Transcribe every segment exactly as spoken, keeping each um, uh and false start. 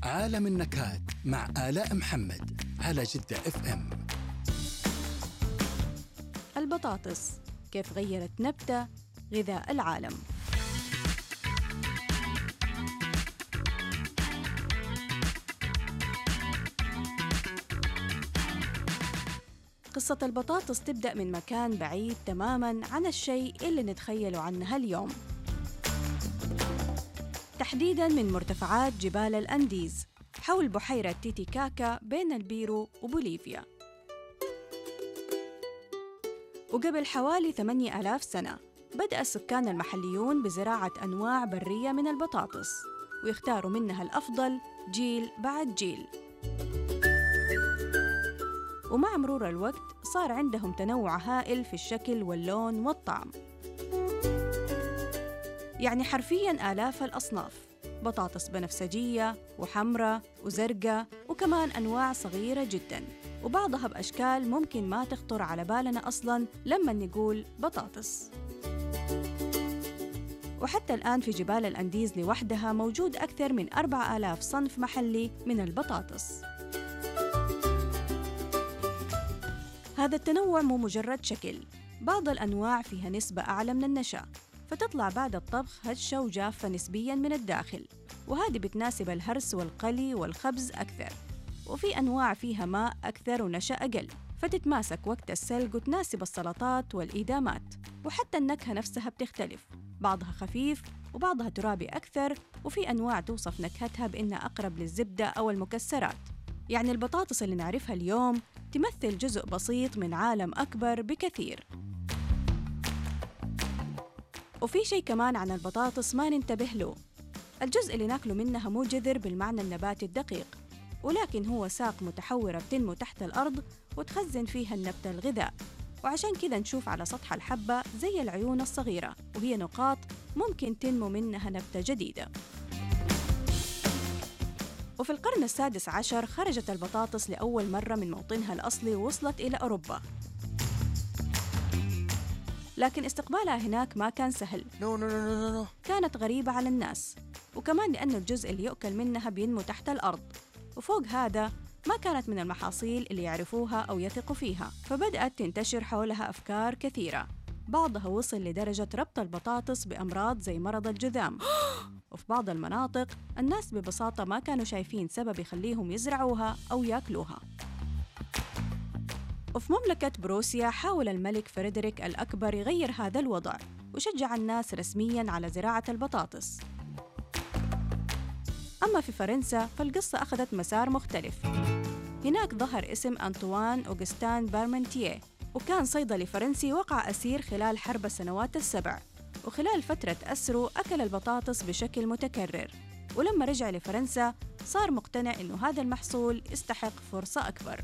عالم النكهات مع آلاء محمد على جدة اف ام. البطاطس كيف غيرت نبتة غذاء العالم. قصة البطاطس تبدأ من مكان بعيد تماماً عن الشيء اللي نتخيله عنها اليوم، تحديداً من مرتفعات جبال الأنديز حول بحيرة تيتيكاكا بين البيرو وبوليفيا. وقبل حوالي ثمانية آلاف سنة بدأ السكان المحليون بزراعة أنواع برية من البطاطس، ويختاروا منها الأفضل جيل بعد جيل. ومع مرور الوقت صار عندهم تنوع هائل في الشكل واللون والطعم، يعني حرفياً آلاف الأصناف، بطاطس بنفسجية وحمرة وزرقاء، وكمان أنواع صغيرة جداً، وبعضها بأشكال ممكن ما تخطر على بالنا أصلاً لما نقول بطاطس. وحتى الآن في جبال الأنديز لوحدها موجود أكثر من أربعة آلاف صنف محلي من البطاطس. هذا التنوع مو مجرد شكل، بعض الأنواع فيها نسبة أعلى من النشا، فتطلع بعد الطبخ هشة وجافة نسبياً من الداخل، وهذه بتناسب الهرس والقلي والخبز أكثر. وفي أنواع فيها ماء أكثر ونشا أقل، فتتماسك وقت السلق وتناسب السلطات والإدامات. وحتى النكهة نفسها بتختلف، بعضها خفيف وبعضها ترابي أكثر، وفي أنواع توصف نكهتها بأنها أقرب للزبدة أو المكسرات. يعني البطاطس اللي نعرفها اليوم تمثل جزء بسيط من عالم أكبر بكثير. وفي شيء كمان عن البطاطس ما ننتبه له، الجزء اللي ناكله منها مو جذر بالمعنى النباتي الدقيق، ولكن هو ساق متحورة بتنمو تحت الأرض وتخزن فيها النبتة الغذاء. وعشان كذا نشوف على سطح الحبة زي العيون الصغيرة، وهي نقاط ممكن تنمو منها نبتة جديدة. وفي القرن السادس عشر خرجت البطاطس لأول مرة من موطنها الأصلي ووصلت إلى أوروبا، لكن استقبالها هناك ما كان سهل. no, no, no, no, no. كانت غريبة على الناس، وكمان لأنه الجزء اللي يؤكل منها بينمو تحت الأرض، وفوق هذا ما كانت من المحاصيل اللي يعرفوها أو يثقوا فيها، فبدأت تنتشر حولها أفكار كثيرة، بعضها وصل لدرجة ربط البطاطس بأمراض زي مرض الجذام. وفي بعض المناطق الناس ببساطة ما كانوا شايفين سبب يخليهم يزرعوها أو يأكلوها. وفي مملكة بروسيا حاول الملك فريدريك الأكبر يغير هذا الوضع، وشجع الناس رسمياً على زراعة البطاطس. أما في فرنسا فالقصة أخذت مسار مختلف. هناك ظهر اسم أنطوان أوغستان بارمنتيه، وكان صيدلي فرنسي وقع أسير خلال حرب السنوات السبع، وخلال فترة أسره أكل البطاطس بشكل متكرر، ولما رجع لفرنسا صار مقتنع إنه هذا المحصول يستحق فرصة أكبر.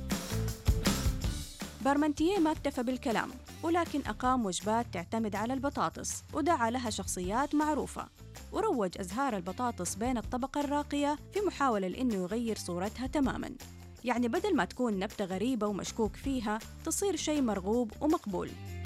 بارمنتيه ما اكتفى بالكلام، ولكن أقام وجبات تعتمد على البطاطس، ودعا لها شخصيات معروفة، وروج أزهار البطاطس بين الطبقة الراقية في محاولة لأنه يغير صورتها تماماً. يعني بدل ما تكون نبتة غريبة ومشكوك فيها تصير شيء مرغوب ومقبول.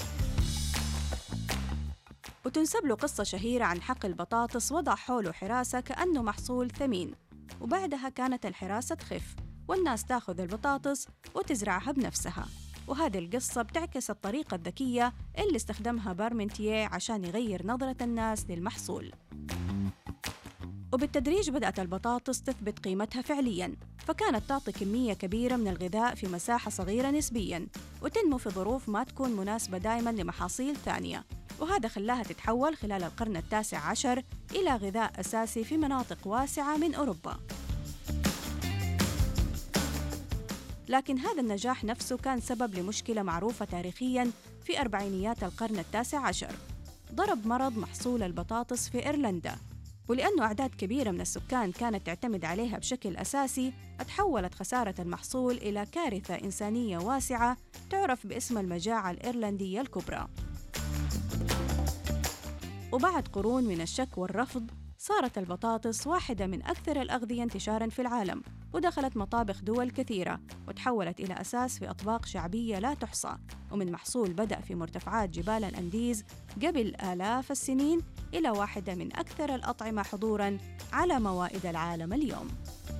وتنسب له قصة شهيرة عن حقل البطاطس وضع حوله حراسة كأنه محصول ثمين، وبعدها كانت الحراسة تخف والناس تاخذ البطاطس وتزرعها بنفسها. وهذه القصة بتعكس الطريقة الذكية اللي استخدمها بارمنتيه عشان يغير نظرة الناس للمحصول. وبالتدريج بدأت البطاطس تثبت قيمتها فعلياً، فكانت تعطي كمية كبيرة من الغذاء في مساحة صغيرة نسبياً، وتنمو في ظروف ما تكون مناسبة دائماً لمحاصيل ثانية. وهذا خلاها تتحول خلال القرن التاسع عشر إلى غذاء أساسي في مناطق واسعة من أوروبا. لكن هذا النجاح نفسه كان سبب لمشكلة معروفة تاريخياً في أربعينيات القرن التاسع عشر. ضرب مرض محصول البطاطس في إيرلندا، ولأنه أعداد كبيرة من السكان كانت تعتمد عليها بشكل أساسي، تحولت خسارة المحصول إلى كارثة إنسانية واسعة تعرف باسم المجاعة الإيرلندية الكبرى. وبعد قرون من الشك والرفض صارت البطاطس واحدة من أكثر الأغذية انتشاراً في العالم، ودخلت مطابخ دول كثيرة وتحولت إلى أساس في أطباق شعبية لا تحصى، ومن محصول بدأ في مرتفعات جبال الأنديز قبل آلاف السنين إلى واحدة من أكثر الأطعمة حضوراً على موائد العالم اليوم.